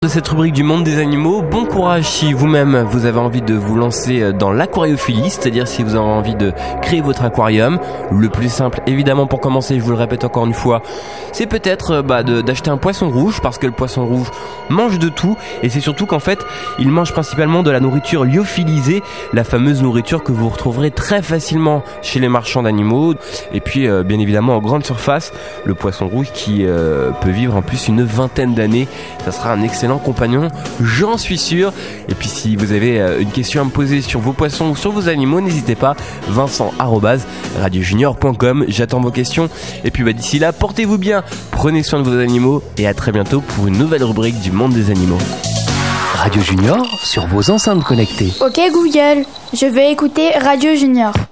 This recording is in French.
De cette rubrique du monde des animaux, bon courage si vous-même vous avez envie de vous lancer dans l'aquariophilie, c'est-à-dire si vous avez envie de créer votre aquarium. Le plus simple évidemment pour commencer, je vous le répète encore une fois, c'est peut-être d'acheter un poisson rouge, parce que le poisson rouge mange de tout, et c'est surtout qu'en fait il mange principalement de la nourriture lyophilisée, la fameuse nourriture que vous retrouverez très facilement chez les marchands d'animaux, et puis bien évidemment en grande surface, le poisson rouge qui peut vivre en plus une 20aine d'années. Ça sera un excellent compagnon, j'en suis sûr. Et puis si vous avez une question à me poser sur vos poissons ou sur vos animaux, n'hésitez pas, vincent@radiojunior.com, j'attends vos questions. Et puis d'ici là, portez-vous bien, prenez soin de vos animaux et à très bientôt pour une nouvelle rubrique du monde des animaux. Radio Junior sur vos enceintes connectées. Ok Google, je vais écouter Radio Junior.